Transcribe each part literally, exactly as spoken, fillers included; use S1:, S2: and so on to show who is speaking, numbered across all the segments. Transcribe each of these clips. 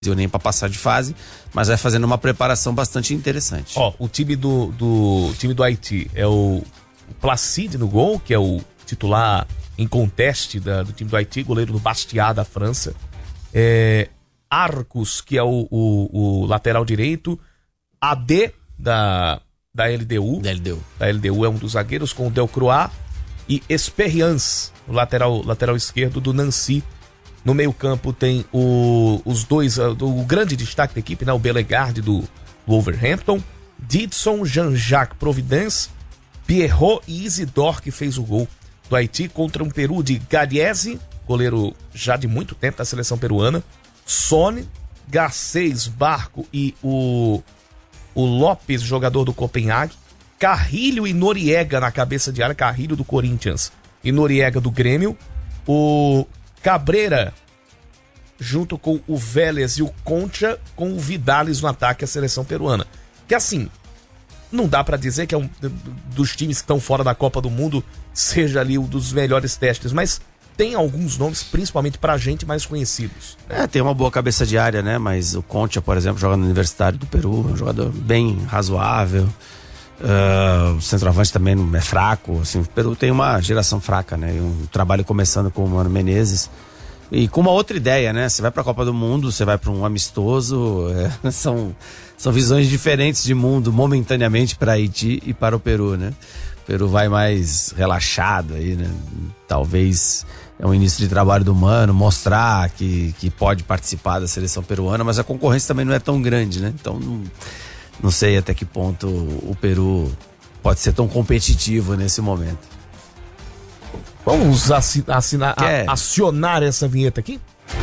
S1: nem para passar de fase, mas vai fazendo uma preparação bastante interessante.
S2: Ó, o time do, do, time do Haiti é o Placide no gol, que é o titular em conteste da, do time do Haiti, goleiro do Bastia da França. É, Arcos, que é o, o, o lateral direito. A D da, da L D U.
S1: Da L D U.
S2: Da L D U é um dos zagueiros, com o Delcroix. E Esperiance, o lateral, lateral esquerdo do Nancy. No meio campo tem o, os dois, o grande destaque da equipe, né? O Bellegarde do, do Wolverhampton, Didson, Jean-Jacques Providence, Pierrot e Isidore, que fez o gol do Haiti contra um Peru de Galiese, goleiro já de muito tempo da seleção peruana, Sone, Garcês, Barco e o, o Lopes, jogador do Copenhague, Carrilho e Noriega na cabeça de área, Carrilho do Corinthians e Noriega do Grêmio, o Cabreira, junto com o Vélez e o Concha, com o Vidales no ataque à seleção peruana. Que assim, não dá pra dizer que é um dos times que estão fora da Copa do Mundo seja ali um dos melhores testes, mas tem alguns nomes, principalmente pra gente, mais conhecidos.
S1: É, tem uma boa cabeça de área, né? Mas o Concha, por exemplo, joga no Universitário do Peru, é um jogador bem razoável. Uh, o centroavante também é fraco, assim, o Peru tem uma geração fraca, né? Um trabalho começando com o Mano Menezes e com uma outra ideia, né? Você vai para a Copa do Mundo, você vai para um amistoso, é, são, são visões diferentes de mundo momentaneamente para Haiti e para o Peru, né? O Peru vai mais relaxado aí, né? Talvez é um início de trabalho do Mano, mostrar que, que pode participar da seleção peruana, mas a concorrência também não é tão grande, né? Então não... Não sei até que ponto o Peru pode ser tão competitivo nesse momento.
S2: Vamos assinar, assinar, a, acionar essa vinheta aqui?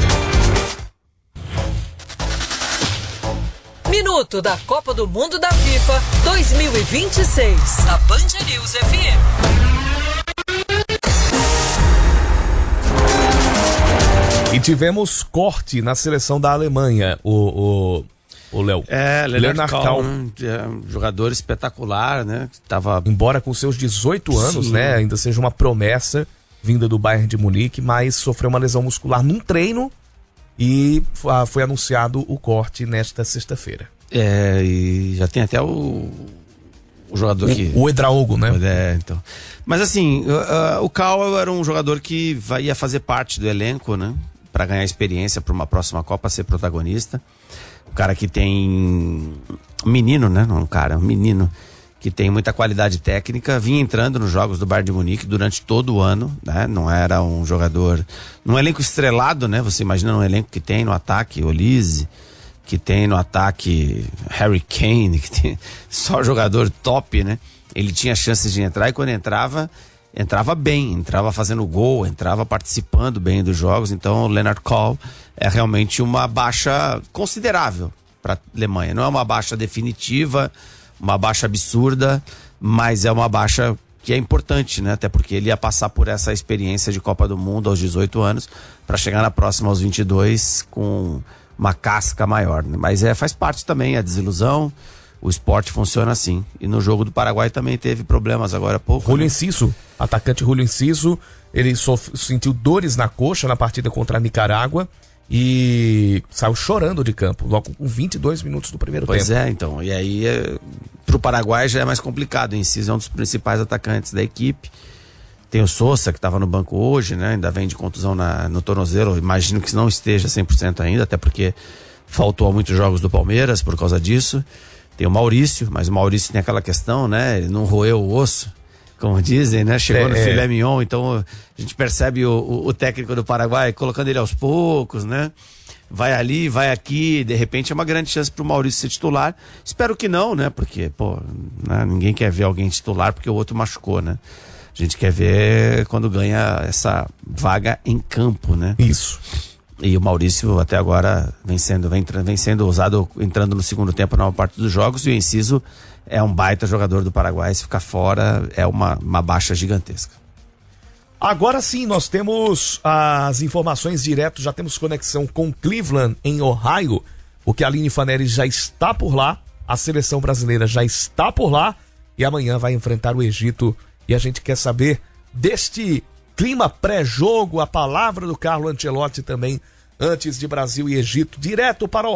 S3: Minuto da Copa do Mundo da FIFA dois mil e vinte e seis. Na Band News F M.
S2: E tivemos corte na seleção da Alemanha. O... o... O Léo.
S1: É, Leonard Kahl, é um jogador espetacular, né? Tava...
S2: Embora com seus dezoito anos, Sim. né? Ainda seja uma promessa vinda do Bayern de Munique, mas sofreu uma lesão muscular num treino e foi anunciado o corte nesta sexta-feira.
S1: É, e já tem até o, o jogador
S2: o,
S1: que...
S2: O Edraogo, né?
S1: É, então. Mas assim, uh, uh, o Kahl era um jogador que vai, ia fazer parte do elenco, né? Pra ganhar experiência para uma próxima Copa, ser protagonista. Um cara que tem... Um menino, né? Não um cara, um menino que tem muita qualidade técnica. Vinha entrando nos jogos do Bayern de Munique durante todo o ano, né? Não era um jogador... Num elenco estrelado, né? Você imagina um elenco que tem no ataque Olise, que tem no ataque Harry Kane, que tem só jogador top, né? Ele tinha chances de entrar e quando entrava... entrava bem, entrava fazendo gol, entrava participando bem dos jogos. Então o Leonard Kahl é realmente uma baixa considerável para a Alemanha. Não é uma baixa definitiva, uma baixa absurda, mas é uma baixa que é importante, né? Até porque ele ia passar por essa experiência de Copa do Mundo aos dezoito anos para chegar na próxima aos vinte e dois com uma casca maior, né? Mas é, faz parte também a desilusão. O esporte funciona assim. E no jogo do Paraguai também teve problemas agora há pouco.
S2: Julio
S1: né?
S2: Enciso, atacante Julio Enciso, ele sof- sentiu dores na coxa na partida contra a Nicarágua e saiu chorando de campo, logo com vinte e dois minutos do primeiro
S1: pois
S2: tempo.
S1: Pois é, então. E aí, é, pro Paraguai já é mais complicado. O Enciso é um dos principais atacantes da equipe. Tem o Sousa, que estava no banco hoje, né? Ainda vem de contusão na, no tornozelo. Imagino que não esteja cem por cento ainda, até porque faltou a muitos jogos do Palmeiras por causa disso. Tem o Maurício, mas o Maurício tem aquela questão, né? Ele não roeu o osso, como dizem, né? Chegou é, no filé é. mignon, então a gente percebe o, o, o técnico do Paraguai colocando ele aos poucos, né? Vai ali, vai aqui, de repente é uma grande chance pro Maurício ser titular. Espero que não, né? Porque, pô, né? Ninguém quer ver alguém titular porque o outro machucou, né? A gente quer ver quando ganha essa vaga em campo, né?
S2: Isso.
S1: E o Maurício até agora vem sendo, vem, vem sendo usado entrando no segundo tempo na maior parte dos jogos, e o Enciso é um baita jogador do Paraguai. Se ficar fora é uma, uma baixa gigantesca.
S2: Agora sim, nós temos as informações direto, já temos conexão com Cleveland, em Ohio, porque a Aline Fanelli já está por lá, a seleção brasileira já está por lá e amanhã vai enfrentar o Egito, e a gente quer saber deste clima pré-jogo, a palavra do Carlo Ancelotti também Antes de Brasil e Egito, direto para o